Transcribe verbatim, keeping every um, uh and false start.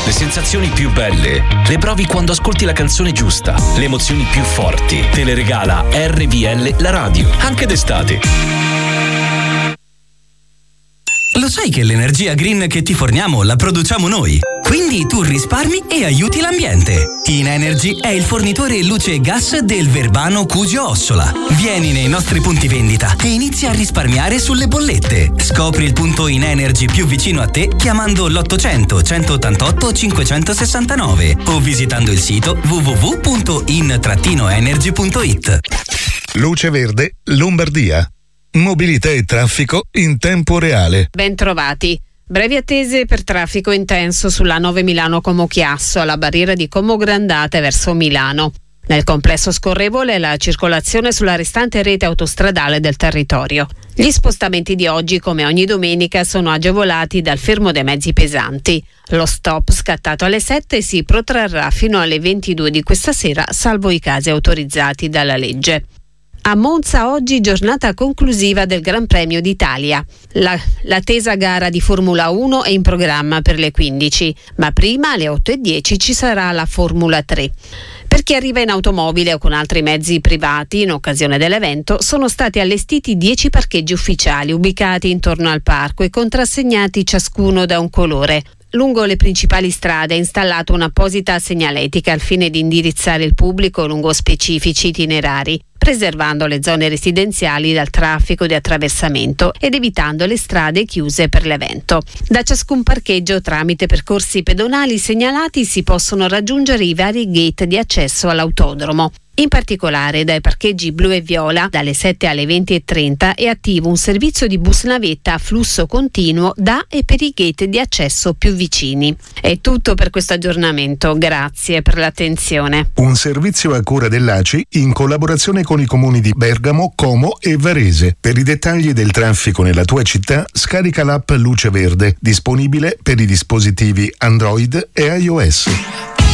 Le sensazioni più belle le provi quando ascolti la canzone giusta. Le emozioni più forti te le regala R V L la radio, anche d'estate. Lo sai che l'energia green che ti forniamo la produciamo noi? Quindi tu risparmi e aiuti l'ambiente. InEnergy è il fornitore luce e gas del Verbano Cusio Ossola. Vieni nei nostri punti vendita e inizia a risparmiare sulle bollette. Scopri il punto InEnergy più vicino a te chiamando l'ottocento centottantotto cinquecentosessantanove o visitando il sito w w w punto in energy punto it. Luce Verde Lombardia. Mobilità e traffico in tempo reale. Bentrovati. Brevi attese per traffico intenso sulla nove Milano Como Chiasso alla barriera di Como Grandate verso Milano. Nel complesso scorrevole la circolazione sulla restante rete autostradale del territorio. Gli spostamenti di oggi, come ogni domenica, sono agevolati dal fermo dei mezzi pesanti. Lo stop, scattato alle sette, si protrarrà fino alle ventidue di questa sera, salvo i casi autorizzati dalla legge. A Monza oggi giornata conclusiva del Gran Premio d'Italia. La, l'attesa gara di Formula uno è in programma per le quindici, ma prima alle otto e dieci ci sarà la Formula tre. Per chi arriva in automobile o con altri mezzi privati in occasione dell'evento sono stati allestiti dieci parcheggi ufficiali ubicati intorno al parco e contrassegnati ciascuno da un colore. Lungo le principali strade è installata un'apposita segnaletica al fine di indirizzare il pubblico lungo specifici itinerari, preservando le zone residenziali dal traffico di attraversamento ed evitando le strade chiuse per l'evento. Da ciascun parcheggio, tramite percorsi pedonali segnalati, si possono raggiungere i vari gate di accesso all'autodromo. In particolare dai parcheggi blu e viola dalle sette alle venti e trenta è attivo un servizio di bus navetta a flusso continuo da e per i gate di accesso più vicini. È tutto per questo aggiornamento, grazie per l'attenzione. Un servizio a cura dell'A C I in collaborazione con i comuni di Bergamo, Como e Varese. Per i dettagli del traffico nella tua città scarica l'app Luce Verde, disponibile per i dispositivi Android e iOS.